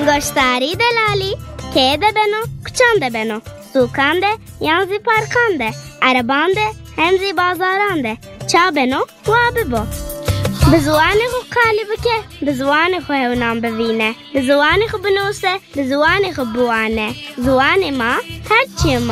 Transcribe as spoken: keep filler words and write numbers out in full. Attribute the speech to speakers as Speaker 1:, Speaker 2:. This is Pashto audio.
Speaker 1: گشتاری دلالی که ده بنو کچان ده بنو سوکان ده یانزی پارکان ده عربان ده همزی بازاران ده چا بنو و ببو بزوانی خو قالی بکه بزوانی خو هونام ببینه بزوانی خو بنوسه بزوانی خو بوانه زوانی ما هرچی ما